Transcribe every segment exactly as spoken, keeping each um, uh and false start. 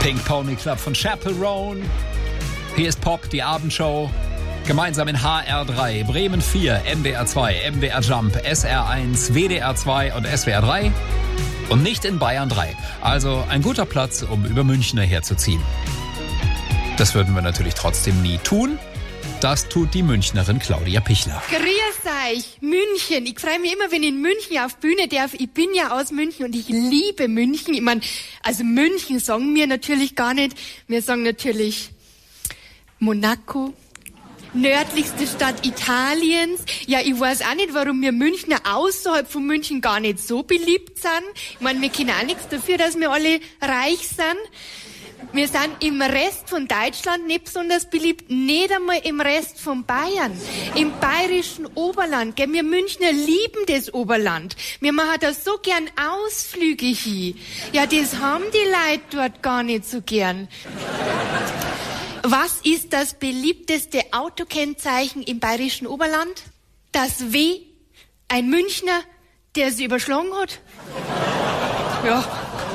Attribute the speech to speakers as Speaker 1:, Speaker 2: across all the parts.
Speaker 1: Pink Pony Club von Chappell Roan. Hier ist Pop, die Abendshow. Gemeinsam in H R drei, Bremen vier, N D R zwei, M D R Jump, S R eins, W D R zwei und S W R drei. Und nicht in Bayern drei. Also ein guter Platz, um über München herzuziehen. Das würden wir natürlich trotzdem nie tun. Das tut die Münchnerin Claudia Pichler.
Speaker 2: Grüß euch, München. Ich freue mich immer, wenn ich in München auf Bühne darf. Ich bin ja aus München und ich liebe München. Ich meine, also München sagen wir natürlich gar nicht. Wir sagen natürlich Monaco. Nördlichste Stadt Italiens. Ja, ich weiß auch nicht, warum wir Münchner außerhalb von München gar nicht so beliebt sind. Ich meine, wir können auch nichts dafür, dass wir alle reich sind. Wir sind im Rest von Deutschland nicht besonders beliebt, nicht einmal im Rest von Bayern. Im bayerischen Oberland, gell? Wir Münchner lieben das Oberland. Wir machen da so gern Ausflüge hin. Ja, das haben die Leute dort gar nicht so gern. Was ist das beliebteste Autokennzeichen im bayerischen Oberland? Das W. Ein Münchner, der sie überschlagen hat. Ja.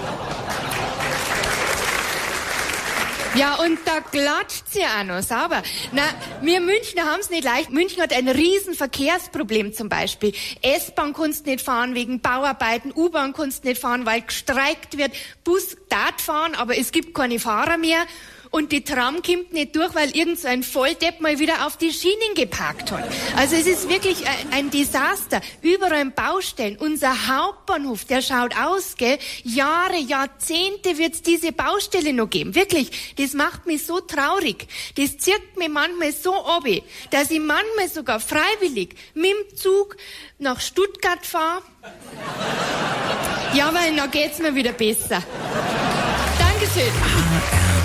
Speaker 2: Ja, und da klatscht sie auch noch sauber. Na, wir Münchner haben's nicht leicht. München hat ein riesen Verkehrsproblem zum Beispiel. S-Bahn kannst nicht fahren wegen Bauarbeiten, U-Bahn kannst nicht fahren, weil gestreikt wird. Bus darf fahren, aber es gibt keine Fahrer mehr. Und die Tram kommt nicht durch, weil irgend so ein Volldepp mal wieder auf die Schienen geparkt hat. Also es ist wirklich ein, ein Desaster. Überall Baustellen. Unser Hauptbahnhof, der schaut aus, gell? Jahre, Jahrzehnte wird's diese Baustelle noch geben. Wirklich, das macht mich so traurig. Das zirkt mich manchmal so ab, dass ich manchmal sogar freiwillig mit dem Zug nach Stuttgart fahre. Ja, weil dann geht's mir wieder besser. Dankeschön.